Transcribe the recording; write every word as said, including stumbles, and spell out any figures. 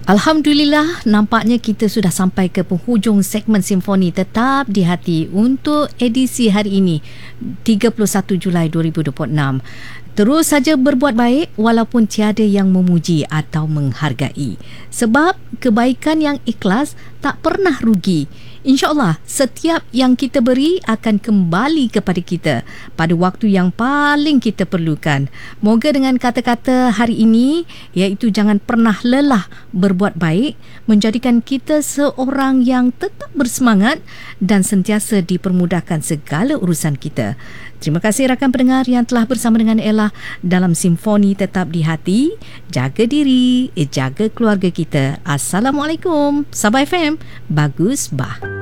Alhamdulillah, nampaknya kita sudah sampai ke penghujung segmen Simfoni Tetap di Hati untuk edisi hari ini, tiga puluh satu Julai dua ribu dua puluh enam. Terus saja berbuat baik walaupun tiada yang memuji atau menghargai. Sebab kebaikan yang ikhlas tak pernah rugi. InsyaAllah, setiap yang kita beri akan kembali kepada kita pada waktu yang paling kita perlukan. Moga dengan kata-kata hari ini, iaitu jangan pernah lelah berbuat baik, menjadikan kita seorang yang tetap bersemangat dan sentiasa dipermudahkan segala urusan kita. Terima kasih rakan pendengar yang telah bersama dengan Ella dalam Simfoni Tetap di Hati. Jaga diri, jaga keluarga kita. Assalamualaikum. Sabah F M, bagus bah.